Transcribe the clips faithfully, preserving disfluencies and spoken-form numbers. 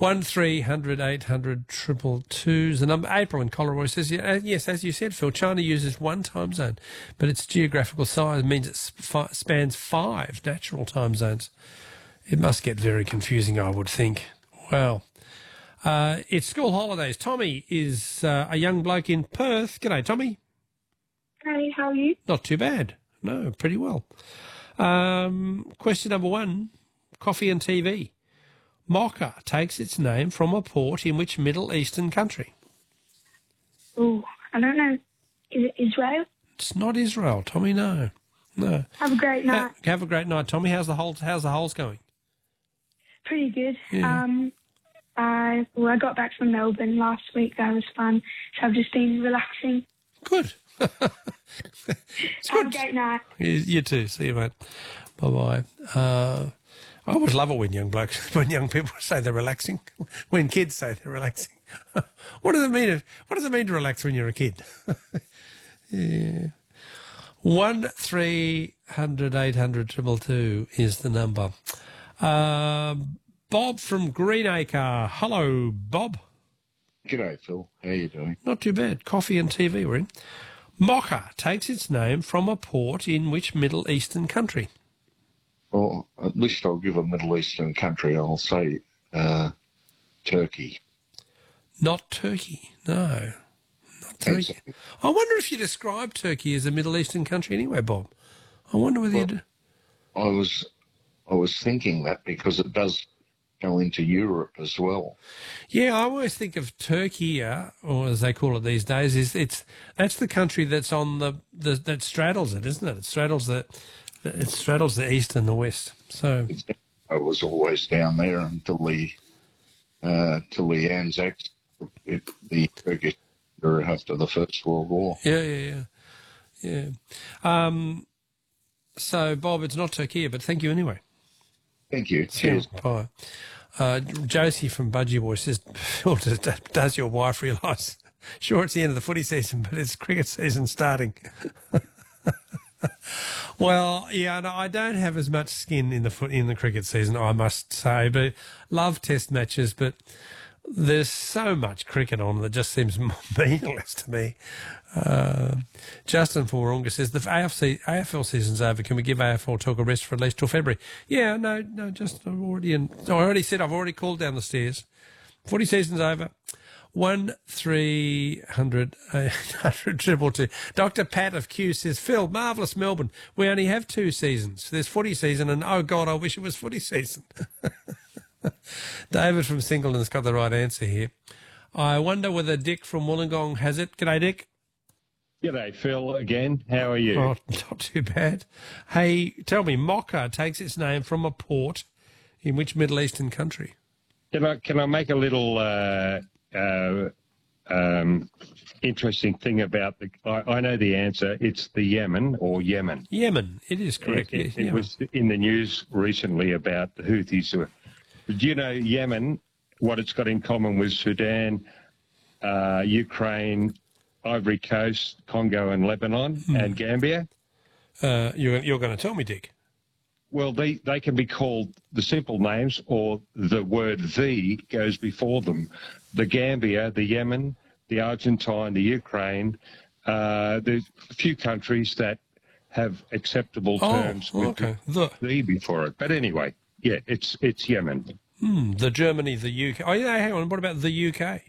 One three hundred eight hundred triple two is the number. April in Collaroy says, yeah, uh, yes, as you said, Phil, China uses one time zone, but its geographical size means it sp- spans five natural time zones. It must get very confusing, I would think. Well, uh, it's school holidays. Tommy is uh, a young bloke in Perth. G'day, Tommy. Hey, how are you? Not too bad. No, pretty well. Um, question number one, coffee and T V. Mocha takes its name from a port in which Middle Eastern country? Oh, I don't know. Is it Israel? It's not Israel, Tommy, no. No. Have a great night. Ha- have a great night, Tommy. How's the holes, how's the holes going? Pretty good. Yeah. Um, I, well, I got back from Melbourne last week. That was fun. So I've just been relaxing. Good. It's Have good. a great night. You, you too. See you, mate. Bye-bye. Uh, I always love it when young blokes, when young people say they're relaxing, when kids say they're relaxing. What does it mean? If, what does it mean to relax when you're a kid? Yeah. One three hundred eight hundred triple two is the number. Uh, Bob from Greenacre. Hello, Bob. G'day, Phil. How you doing? Not too bad. Coffee and T V we're in. Mocha takes its name from a port in which Middle Eastern country? Well, at least I'll give a Middle Eastern country. I'll say uh, Turkey. Not Turkey, no. Not Turkey. I wonder if you describe Turkey as a Middle Eastern country anyway, Bob. I wonder whether Well, you do. I was, I was thinking that because it does go into Europe as well. Yeah, I always think of Turkey, uh, or as they call it these days, is it's that's the country that's on the, the that straddles it, isn't it? It straddles the it straddles the east and the west. So I was always down there until the uh, till the Anzacs, it, the Turkish era after the First World War. yeah, yeah, yeah, yeah. Um, so Bob, it's not Turkey, but thank you anyway. Thank you. Cheers. Bye. Uh, Josie from Budgie Boy says, Phil, does, does your wife realise? Sure, it's the end of the footy season, but it's cricket season starting. Well, yeah, no, I don't have as much skin in the foot in the cricket season, I must say, but love Test matches, but there's so much cricket on that just seems meaningless to me. Uh, Justin from Warunga says the A F C, A F L season's over. Can we give A F L talk a rest for at least till February? Yeah, no, no, just I've already. In, I already said I've already called down the stairs. Footy season's over. One three hundred eight hundred triple two. Doctor Pat of Q says, Phil, marvellous Melbourne. We only have two seasons. There's footy season, and oh God, I wish it was footy season. David from Singleton's got the right answer here. I wonder whether Dick from Wollongong has it. G'day, Dick. G'day, Phil, again. How are you? Oh, not too bad. Hey, tell me, Mocha takes its name from a port in which Middle Eastern country? Can I can I make a little uh, uh, um, interesting thing about the? I, I know the answer. It's the Yemen or Yemen. Yemen. It is correct. It, Yes, it, it was in the news recently about the Houthis. Do you know Yemen? What it's got in common with Sudan, uh, Ukraine, Ivory Coast, Congo, and Lebanon, Hmm. and Gambia. Uh, you're you're going to tell me, Dick? Well, they, they can be called the simple names, or the word "the" goes before them. The Gambia, the Yemen, the Argentine, the Ukraine. Uh, there's a few countries that have acceptable terms oh, with okay. The the "the" before it. But anyway, yeah, it's it's Yemen. hmm, the Germany, the U K. Oh yeah, hang on. What about the U K?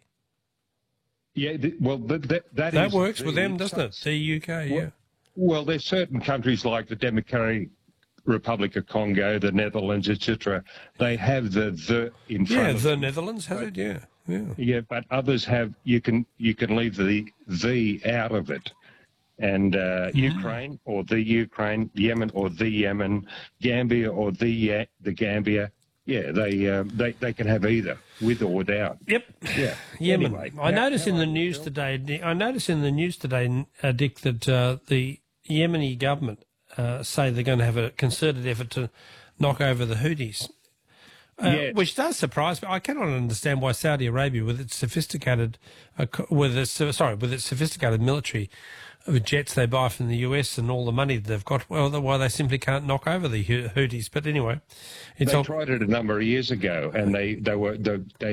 Yeah, the, well, the, that that, That is works the- with them, doesn't it? The U K. Yeah. Well, well, there's certain countries like the Democratic Republic of Congo, the Netherlands, et cetera. They have the the in front Yeah, of the them. Netherlands has it. Yeah, yeah. Yeah, but others have. You can you can leave the the out of it, and uh, Ukraine or the Ukraine, Yemen or the Yemen, Gambia or the Ya- the Gambia. Yeah, they uh, they they can have either, with or without. Yep. Yeah. Yemen. Anyway, I now- noticed in now the I news feel- today. Nick- I noticed in the news today, uh, Dick, that uh, the Yemeni government uh, say they're going to have a concerted effort to knock over the Houthis. Uh, Yes. Which does surprise me. I cannot understand why Saudi Arabia, with its sophisticated, uh, co- with its uh, sorry, with its sophisticated military, with jets they buy from the U S and all the money that they've got, well, why they simply can't knock over the Houthis. But anyway, it's They all, tried it a number of years ago, and they they were they, they